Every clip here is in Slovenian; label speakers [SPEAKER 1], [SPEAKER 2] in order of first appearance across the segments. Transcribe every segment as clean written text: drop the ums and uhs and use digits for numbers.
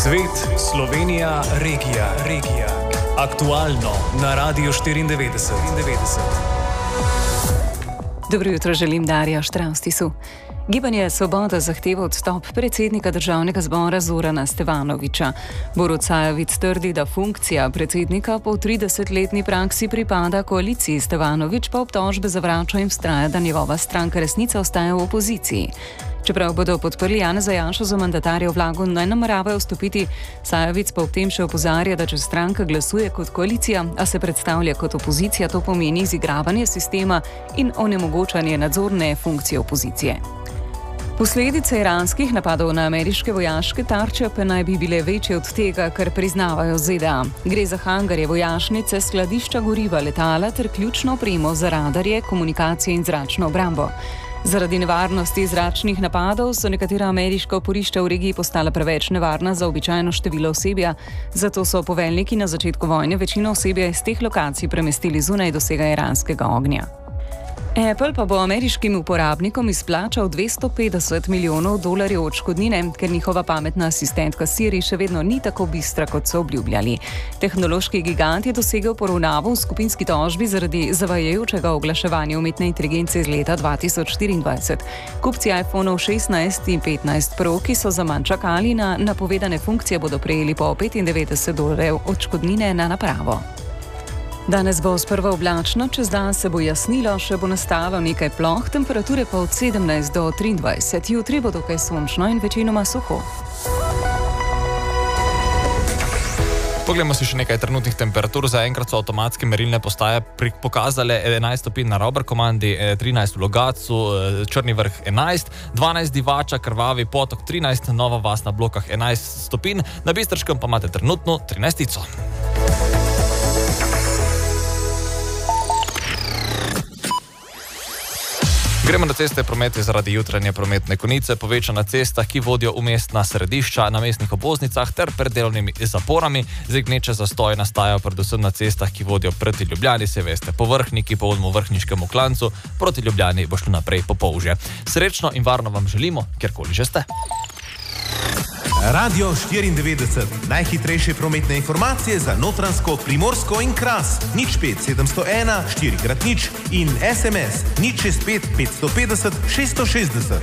[SPEAKER 1] Svet, Slovenija, regija. Aktualno na Radiu 94.
[SPEAKER 2] Dobro jutro, želim Darja Štravstisu. Gibanje Svoboda zahteva odstop predsednika državnega zbora Zorana Stevanovića. Borut Sajovic trdi, da funkcija predsednika po 30-letni praksi pripada koaliciji, Stevanović pa obtožbe zavrača in vztraja, da njegova stranka Resnica ostaja v opoziciji. Čeprav bodo podprli Janeza Janšo za mandatarja v vlago, ne nameravajo vstopiti, Sajovic pa ob tem še opozarja, da če stranka glasuje kot koalicija, a se predstavlja kot opozicija, to pomeni izigravanje sistema in onemogočanje nadzorne funkcije opozicije. Posledice iranskih napadov na ameriške vojaške tarče pa naj bi bile večje od tega, kar priznavajo ZDA. Gre za hangarje, vojašnice, skladišča goriva, letala ter ključno opremo za radarje, komunikacije in zračno obrambo. Zaradi nevarnosti zračnih napadov so nekatera ameriška oporišča v regiji postala preveč nevarna za običajno število osebja, zato so poveljniki na začetku vojne večino osebja iz teh lokacij premestili zunaj dosega iranskega ognja. Apple pa bo ameriškim uporabnikom izplačal $250 milijonov odškodnine, ker njihova pametna asistentka Siri še vedno ni tako bistra, kot so obljubljali. Tehnološki gigant je dosegel poravnavo v skupinski tožbi zaradi zavajajočega oglaševanja umetne inteligence iz leta 2024. Kupci iPhonov 16 in 15 Pro, ki so zaman čakali na napovedane funkcije, bodo prejeli po $95 odškodnine na napravo. Danes bo sprva oblačno, čez dan se bo jasnilo, še bo nastalo nekaj ploh, temperature pa od 17 do 23. Jutri bo dokaj sončno in večinoma suho.
[SPEAKER 3] Poglejmo si še nekaj trenutnih temperatur. Zaenkrat so avtomatske merilne postaje pokazale 11 stopinj na Rober-komandi, 13 v Logatcu, Črni vrh 11, 12 Divača, Krvavi potok 13, Nova vas na Blokah 11 stopinj, na Bistriškem pa imate trenutno 13. Gremo na ceste, promet je zaradi jutranje prometne konice povečan na cestah, ki vodijo v mestna središča, na mestnih obvoznicah ter pred delovnimi zaporami. Gneče zastoje nastajajo predvsem na cestah, ki vodijo proti Ljubljani, se veste, po Vrhniki, po Vrhniškemu klancu, proti Ljubljani bo šlo naprej po Polžje. Srečno in varno vam želimo, kjerkoli že ste.
[SPEAKER 4] Radio 94, najhitrejše prometne informacije za Notranjsko, Primorsko in Kras. 05 701 4x0 in SMS 065 550 660.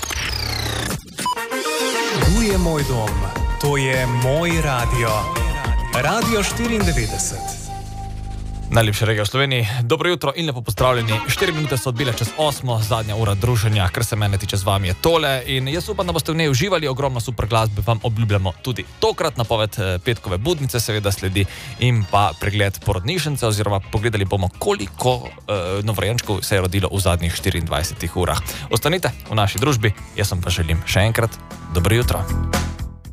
[SPEAKER 1] Tu je moj dom, to je moj radio. Radio 94.
[SPEAKER 3] Najlepša regija v Sloveniji. Dobro jutro in lepo pozdravljeni. 4 minute so odbile čez 8, zadnja ura druženja, kar se mene tiče z vami je tole. In jaz upam, da boste v njej uživali, ogromno super glasbe vam obljubljamo tudi tokrat. Napoved petkove budnice seveda sledi in pa pregled porodnišnice, oziroma pogledali bomo, koliko novorojenčkov se je rodilo v zadnjih 24 urah. Ostanite v naši družbi, jaz vam pa želim še enkrat dobro jutro.